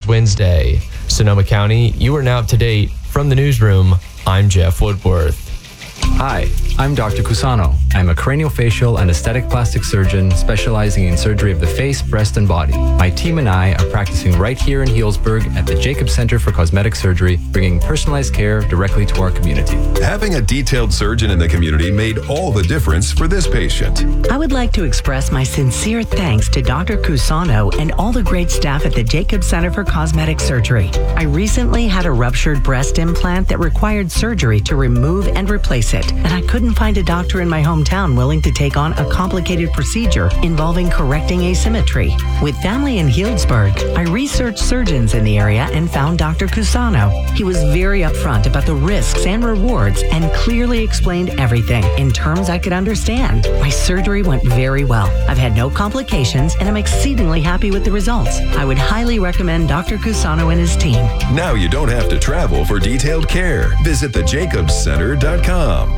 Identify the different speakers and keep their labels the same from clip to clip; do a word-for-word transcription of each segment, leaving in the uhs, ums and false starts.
Speaker 1: Wednesday. Sonoma County, you are now up to date. From the newsroom, I'm Jeff Woodworth.
Speaker 2: Hi, I'm Doctor Cusano. I'm a craniofacial and aesthetic plastic surgeon specializing in surgery of the face, breast, and body. My team and I are practicing right here in Healdsburg at the Jacobs Center for Cosmetic Surgery, bringing personalized care directly to our community.
Speaker 3: Having a detailed surgeon in the community made all the difference for this patient.
Speaker 4: I would like to express my sincere thanks to Doctor Cusano and all the great staff at the Jacobs Center for Cosmetic Surgery. I recently had a ruptured breast implant that required surgery to remove and replace it, and I couldn't find a doctor in my hometown willing to take on a complicated procedure involving correcting asymmetry. With family in Healdsburg, I researched surgeons in the area and found Doctor Cusano. He was very upfront about the risks and rewards and clearly explained everything in terms I could understand. My surgery went very well. I've had no complications and I'm exceedingly happy with the results. I would highly recommend Doctor Cusano and his team.
Speaker 3: Now you don't have to travel for detailed care. Visit the jacobs center dot com.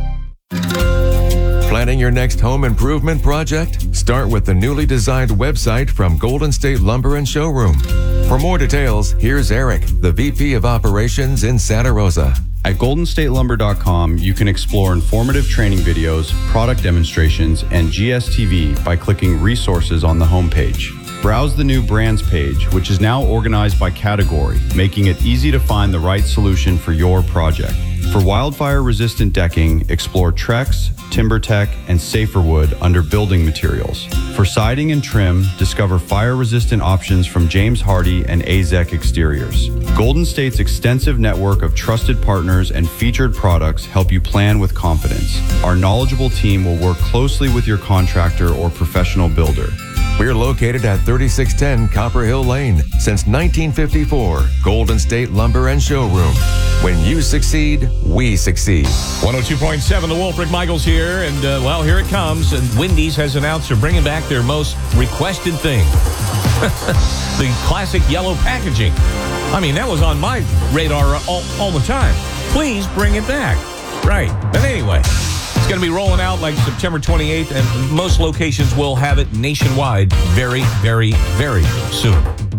Speaker 5: Planning your next home improvement project? Start with the newly designed website from Golden State Lumber and Showroom. For more details, here's Eric, the V P of Operations in Santa Rosa.
Speaker 6: At golden state lumber dot com, you can explore informative training videos, product demonstrations, and G S T V by clicking Resources on the homepage. Browse the new Brands page, which is now organized by category, making it easy to find the right solution for your project. For wildfire-resistant decking, explore Trex, TimberTech, and Saferwood under Building Materials. For siding and trim, discover fire-resistant options from James Hardie and A Z E C Exteriors. Golden State's extensive network of trusted partners and featured products help you plan with confidence. Our knowledgeable team will work closely with your contractor or professional builder.
Speaker 5: We're located at thirty-six ten Copper Hill Lane. Since nineteen fifty-four, Golden State Lumber and Showroom. When you succeed, we succeed.
Speaker 7: one oh two point seven, the Wolf, Rick Michaels here, and uh, well, here it comes. And Wendy's has announced they're bringing back their most requested thing. The classic yellow packaging. I mean, that was on my radar all, all the time. Please bring it back. Right. But anyway, it's going to be rolling out like September twenty-eighth, and most locations will have it nationwide very, very, very soon.